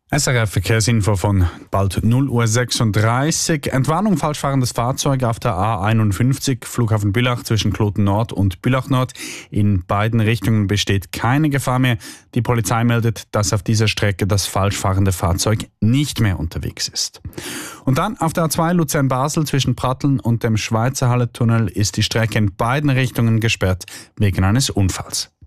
SRF Verkehrsinfo von bald 0:36 Uhr. Entwarnung falschfahrendes Fahrzeug auf der A51 Flughafen Bülach zwischen Kloten Nord und Bülach Nord. In beiden Richtungen besteht keine Gefahr mehr. Die Polizei meldet, dass auf dieser Strecke das falschfahrende Fahrzeug nicht mehr unterwegs ist. Und dann auf der A2 Luzern-Basel zwischen Pratteln und dem Schweizer Halletunnel ist die Strecke in beiden Richtungen gesperrt wegen eines Unfalls.